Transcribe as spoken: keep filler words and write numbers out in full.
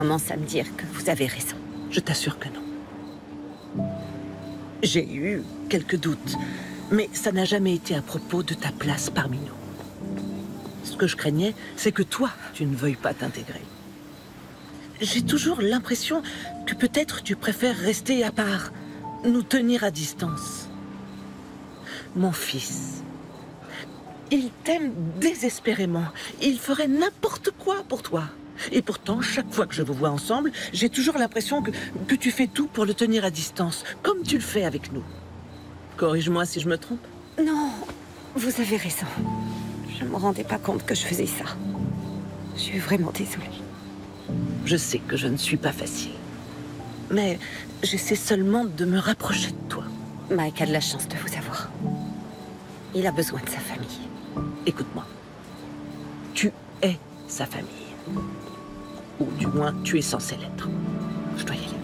commence à me dire que vous avez raison. Je t'assure que non. J'ai eu quelques doutes, mais ça n'a jamais été à propos de ta place parmi nous. Ce que je craignais, c'est que toi, tu ne veuilles pas t'intégrer. J'ai toujours l'impression que peut-être tu préfères rester à part, nous tenir à distance. Mon fils, il t'aime désespérément. Il ferait n'importe quoi pour toi. Et pourtant, chaque fois que je vous vois ensemble, j'ai toujours l'impression que, que tu fais tout pour le tenir à distance, comme tu le fais avec nous. Corrige-moi si je me trompe. Non, vous avez raison. Je ne me rendais pas compte que je faisais ça. Je suis vraiment désolée. Je sais que je ne suis pas facile. Mais j'essaie seulement de me rapprocher de toi. Mike a de la chance de vous avoir. Il a besoin de sa famille. Écoute-moi. Tu es sa famille. Ou du moins, tu es censé l'être. Je dois y aller.